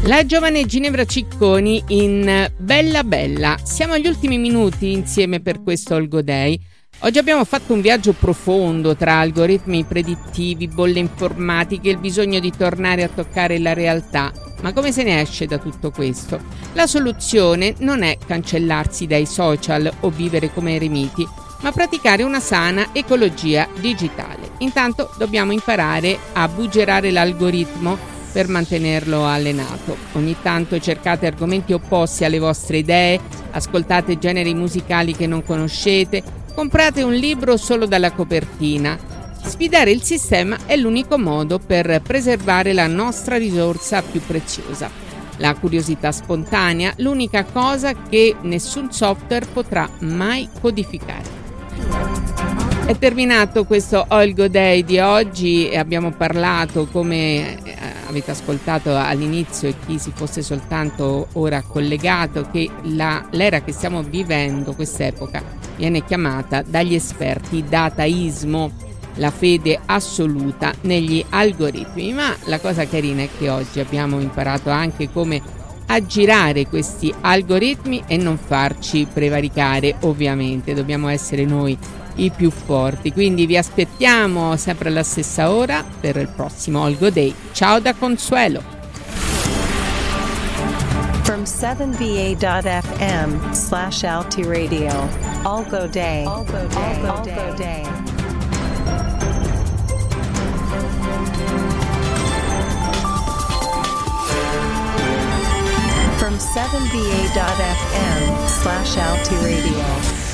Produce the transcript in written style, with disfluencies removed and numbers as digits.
La giovane Ginevra Cicconi in Bella Bella. Siamo agli ultimi minuti insieme per questo All Go Day. Oggi abbiamo fatto un viaggio profondo tra algoritmi predittivi, bolle informatiche e il bisogno di tornare a toccare la realtà. Ma come se ne esce da tutto questo? La soluzione non è cancellarsi dai social o vivere come eremiti, ma praticare una sana ecologia digitale. Intanto dobbiamo imparare a buggerare l'algoritmo per mantenerlo allenato. Ogni tanto cercate argomenti opposti alle vostre idee, ascoltate generi musicali che non conoscete, comprate un libro solo dalla copertina. Sfidare il sistema è l'unico modo per preservare la nostra risorsa più preziosa. La curiosità spontanea, l'unica cosa che nessun software potrà mai codificare. È terminato questo All Go Day di oggi e abbiamo parlato, come avete ascoltato all'inizio e chi si fosse soltanto ora collegato, che l'era che stiamo vivendo, quest'epoca, viene chiamata dagli esperti dataismo, la fede assoluta negli algoritmi. Ma la cosa carina è che oggi abbiamo imparato anche come aggirare questi algoritmi e non farci prevaricare. Ovviamente dobbiamo essere noi i più forti, quindi vi aspettiamo sempre alla stessa ora per il prossimo All Go Day. Ciao da Consuelo. From 7va.fm/Alti Radio. All Go Day. All Go Day. All Go Day. From 7va.fm/Alti Radio.